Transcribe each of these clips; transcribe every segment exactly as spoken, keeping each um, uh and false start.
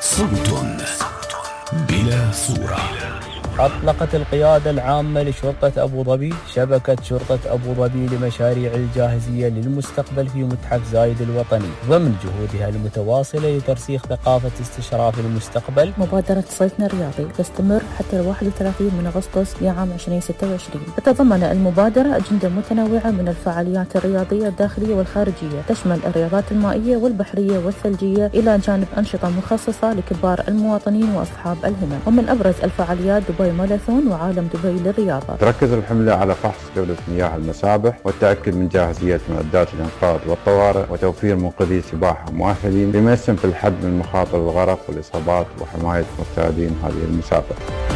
صوت بلا صورة. أطلقت القيادة العامة لشرطة أبو ظبي شبكة شرطة أبو ظبي لمشاريع الجاهزية للمستقبل في متحف زايد الوطني ضمن جهودها المتواصلة لترسيخ ثقافة استشراف المستقبل. مبادرة صيفنا الرياضي تستمر حتى الواحد وثلاثين من أغسطس لعام ألفين وستة وعشرين. تتضمن المبادرة أجندة متنوعة من الفعاليات الرياضية الداخلية والخارجية، تشمل الرياضات المائية والبحرية والثلجية إلى جانب أنشطة مخصصة لكبار المواطنين وأصحاب الهمم. ومن أبرز الفعاليات دبي ماراثون وعالم دبي للرياضة. تركز الحملة على فحص جودة مياه المسابح والتأكد من جاهزية معدات الإنقاذ والطوارئ وتوفير منقذي سباحة مؤهلين بما يسهم في الحد من مخاطر الغرق والإصابات وحماية مستعدين هذه المسابقة.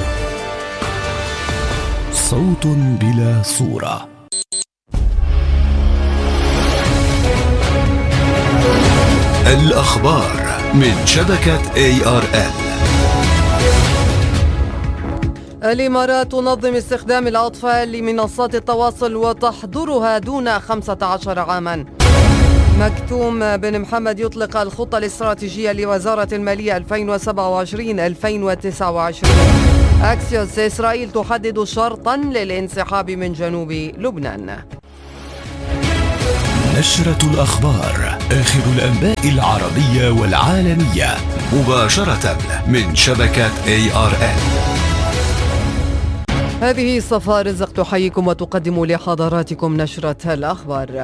صوت بلا صورة. الأخبار من شبكة إيه آر إل. الإمارات تنظم استخدام الأطفال لمنصات التواصل وتحضرها دون خمسة عشر عاما. مكتوم بن محمد يطلق الخطة الاستراتيجية لوزارة المالية ألفين وسبعة وعشرين ألفين وتسعة وعشرين. أكسيوس: إسرائيل تحدد شرطا للانسحاب من جنوب لبنان. نشرة الأخبار، آخر الأنباء العربية والعالمية مباشرة من شبكة إيه آر إل. هذه صفاء رزق تحييكم وتقدم لحضراتكم نشرة الأخبار.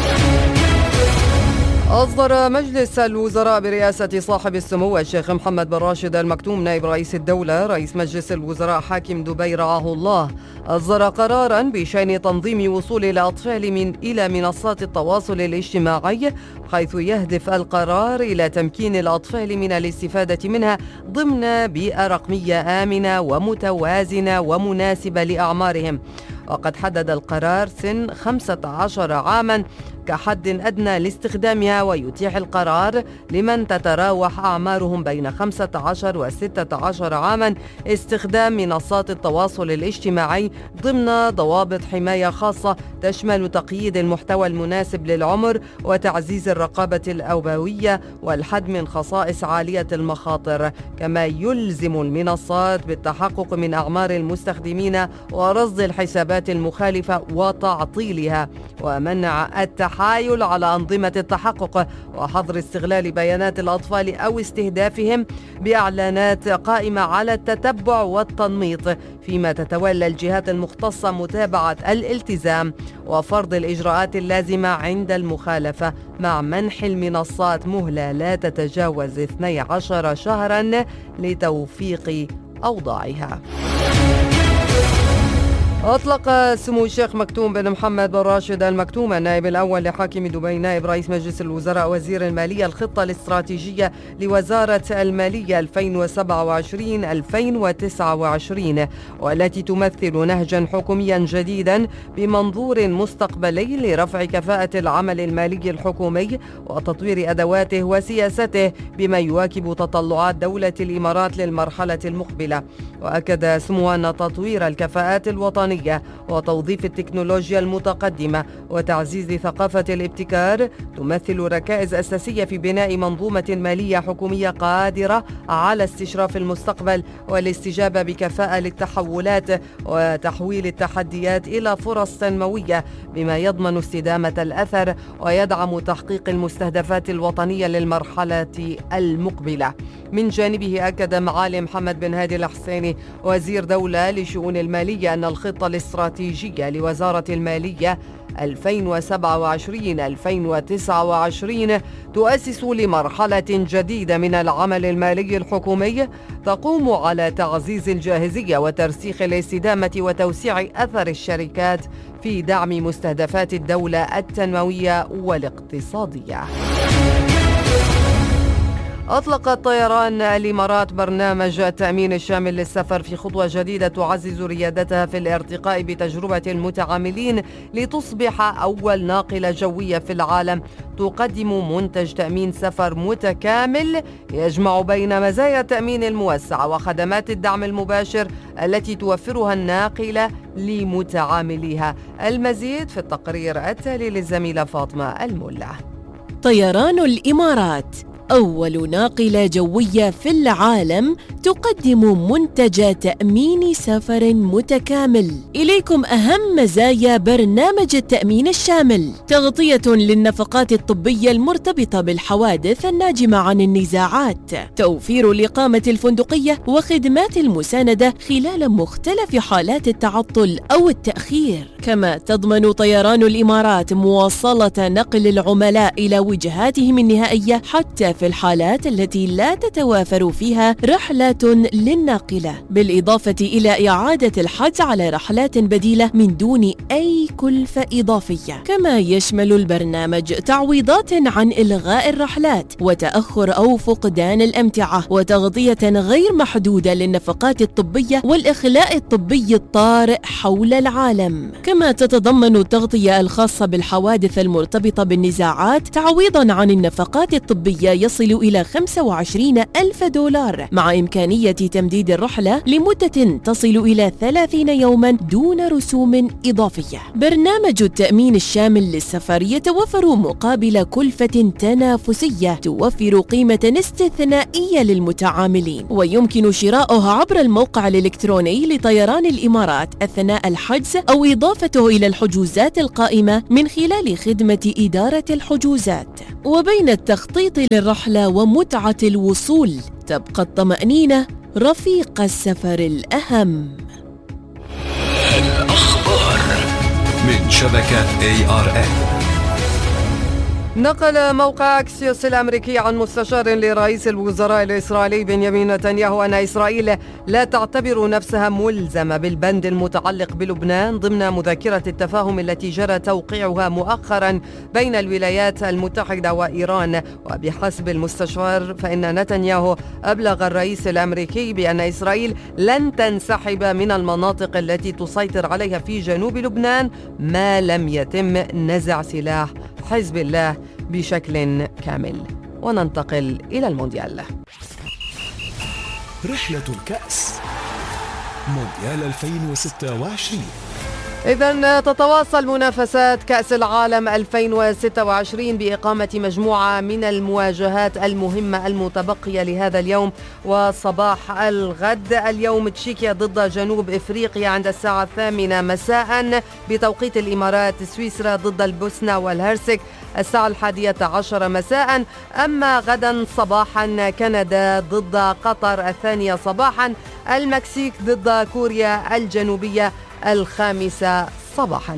أصدر مجلس الوزراء برئاسة صاحب السمو الشيخ محمد بن راشد المكتوم نائب رئيس الدولة رئيس مجلس الوزراء حاكم دبي رعاه الله، أصدر قرارا بشأن تنظيم وصول الأطفال من إلى منصات التواصل الاجتماعي، حيث يهدف القرار إلى تمكين الأطفال من الاستفادة منها ضمن بيئة رقمية آمنة ومتوازنة ومناسبة لأعمارهم. وقد حدد القرار سن خمسة عشر عاما كحد أدنى لاستخدامها، ويتيح القرار لمن تتراوح أعمارهم بين خمسة عشر وستة عشر عاما استخدام منصات التواصل الاجتماعي ضمن ضوابط حماية خاصة تشمل تقييد المحتوى المناسب للعمر وتعزيز الرقابة الأوبوية والحد من خصائص عالية المخاطر. كما يلزم المنصات بالتحقق من أعمار المستخدمين ورصد الحسابات المخالفة وتعطيلها، ومنع التحايل على أنظمة التحقق، وحظر استغلال بيانات الأطفال أو استهدافهم بإعلانات قائمة على التتبع والتنميط، فيما تتولى الجهات المختصة متابعة الالتزام وفرض الإجراءات اللازمة عند المخالفة، مع منح المنصات مهلة لا تتجاوز اثني عشر شهرا لتوفيق أوضاعها. أطلق سمو الشيخ مكتوم بن محمد بن راشد المكتوم النائب الأول لحاكم دبي نائب رئيس مجلس الوزراء وزير المالية الخطة الاستراتيجية لوزارة المالية ألفين وسبعة وعشرين ألفين وتسعة وعشرين، والتي تمثل نهجا حكوميا جديدا بمنظور مستقبلي لرفع كفاءة العمل المالي الحكومي وتطوير أدواته وسياسته بما يواكب تطلعات دولة الإمارات للمرحلة المقبلة. وأكد سمو أن تطوير الكفاءات الوطنية وتوظيف التكنولوجيا المتقدمة وتعزيز ثقافة الابتكار تمثل ركائز أساسية في بناء منظومة مالية حكومية قادرة على استشراف المستقبل والاستجابة بكفاءة للتحولات وتحويل التحديات إلى فرص تنموية، بما يضمن استدامة الأثر ويدعم تحقيق المستهدفات الوطنية للمرحلة المقبلة. من جانبه أكد معالي محمد بن هادي الحسيني وزير دولة لشؤون المالية أن الخطة الاستراتيجية لوزارة المالية ألفين وسبعة وعشرين ألفين وتسعة وعشرين تؤسس لمرحلة جديدة من العمل المالي الحكومي تقوم على تعزيز الجاهزية وترسيخ الاستدامة وتوسيع أثر الشركات في دعم مستهدفات الدولة التنموية والاقتصادية. أطلقت طيران الإمارات برنامج التأمين الشامل للسفر في خطوة جديدة تعزز ريادتها في الارتقاء بتجربة المتعاملين لتصبح أول ناقلة جوية في العالم تقدم منتج تأمين سفر متكامل يجمع بين مزايا التأمين الموسع وخدمات الدعم المباشر التي توفرها الناقلة لمتعامليها. المزيد في التقرير التالي للزميلة فاطمة الملا. طيران الإمارات أول ناقلة جوية في العالم تقدم منتج تأمين سفر متكامل. إليكم أهم مزايا برنامج التأمين الشامل: تغطية للنفقات الطبية المرتبطة بالحوادث الناجمة عن النزاعات، توفير الإقامة الفندقية وخدمات المساندة خلال مختلف حالات التعطل أو التأخير. كما تضمن طيران الإمارات مواصلة نقل العملاء إلى وجهاتهم النهائية حتى في الحالات التي لا تتوافر فيها رحلات للناقلة، بالإضافة إلى إعادة الحجز على رحلات بديلة من دون أي كلفة إضافية. كما يشمل البرنامج تعويضات عن إلغاء الرحلات وتأخر أو فقدان الأمتعة، وتغطية غير محدودة للنفقات الطبية والإخلاء الطبي الطارئ حول العالم. كما تتضمن التغطية الخاصة بالحوادث المرتبطة بالنزاعات تعويضا عن النفقات الطبية يصل إلى خمسة وعشرين ألف دولار، مع إمكانية تمديد الرحلة لمدة تصل إلى ثلاثين يوما دون رسوم إضافية. برنامج التأمين الشامل للسفر يتوفر مقابل كلفة تنافسية توفر قيمة استثنائية للمتعاملين، ويمكن شراؤها عبر الموقع الإلكتروني لطيران الإمارات أثناء الحجز أو إضافته إلى الحجوزات القائمة من خلال خدمة إدارة الحجوزات. وبين التخطيط للرحلة ومتعة الوصول تبقى الطمأنينة رفيق السفر الأهم. الأخبار من شبكة إيه آر إن. نقل موقع أكسيوس الأمريكي عن مستشار لرئيس الوزراء الإسرائيلي بنيامين نتنياهو أن إسرائيل لا تعتبر نفسها ملزمة بالبند المتعلق بلبنان ضمن مذكرة التفاهم التي جرى توقيعها مؤخرا بين الولايات المتحدة وإيران. وبحسب المستشار فإن نتنياهو أبلغ الرئيس الأمريكي بأن إسرائيل لن تنسحب من المناطق التي تسيطر عليها في جنوب لبنان ما لم يتم نزع سلاح حزب الله بشكل كامل. وننتقل إلى المونديال. رحلة الكأس مونديال ألفين وستة وعشرين. إذن تتواصل منافسات كأس العالم ألفين وستة وعشرين بإقامة مجموعة من المواجهات المهمة المتبقية لهذا اليوم وصباح الغد. اليوم تشيكيا ضد جنوب إفريقيا عند الساعة الثامنة مساء بتوقيت الإمارات، سويسرا ضد البوسنة والهرسك الساعة الحادية عشر مساء. أما غدا صباحا كندا ضد قطر الثانية صباحا، المكسيك ضد كوريا الجنوبية الخامسة صباحا.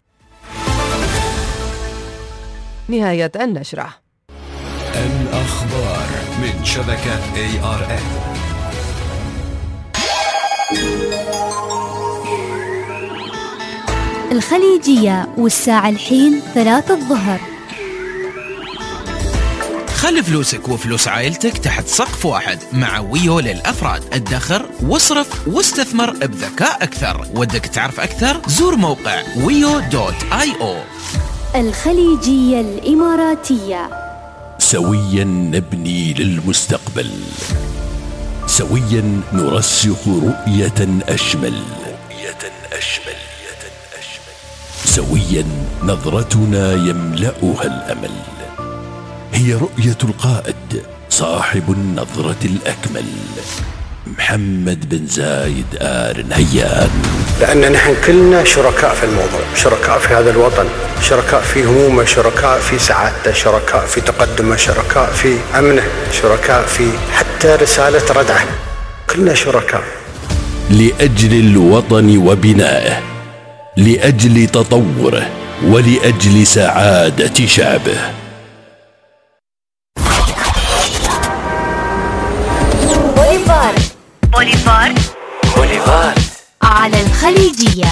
نهاية النشرة. الأخبار من شبكة إيه آر إن. الخليجية والساعة الحين ثلاثة الظهر. خلي فلوسك وفلوس عائلتك تحت سقف واحد مع ويو للأفراد. ادخر واصرف واستثمر بذكاء أكثر. ودك تعرف أكثر؟ زور موقع ويو دوت آي أو. الخليجية الإماراتية. سويا نبني للمستقبل، سويا نرسخ رؤية أشمل، رؤية أشمل، سويا نظرتنا يملأها الأمل. هي رؤية القائد صاحب النظرة الأكمل، محمد بن زايد آل نهيان. لأن نحن كلنا شركاء في الموضوع، شركاء في هذا الوطن، شركاء في همومه، شركاء في سعادته، شركاء في تقدمه، شركاء في أمنه، شركاء في حتى رسالة ردعه، كلنا شركاء. لأجل الوطن وبنائه، لأجل تطوره، ولأجل سعادة شعبه. بوليفار بوليفار بوليفار على الخليجية.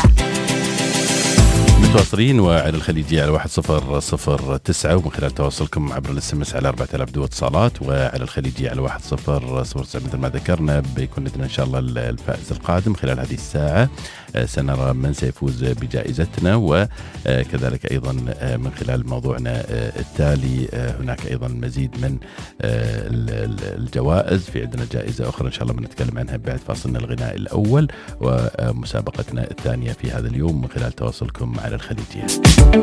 متواصلين وعلى الخليجية على واحد صفر صفر تسعة، ومن خلال تواصلكم عبر الاس ام اس على أربعة آلاف دو اتصالات، وعلى الخليجية على واحد صفر صفر تسعة. مثل ما ذكرنا بيكون لدينا ان شاء الله الفائز القادم خلال هذه الساعة. سنرى من سيفوز بجائزتنا، وكذلك ايضا من خلال موضوعنا التالي هناك ايضا مزيد من الجوائز. في عندنا جائزة اخرى ان شاء الله بنتكلم عنها بعد فاصلنا الغنائي الاول، ومسابقتنا الثانية في هذا اليوم من خلال تواصلكم على الخليجية.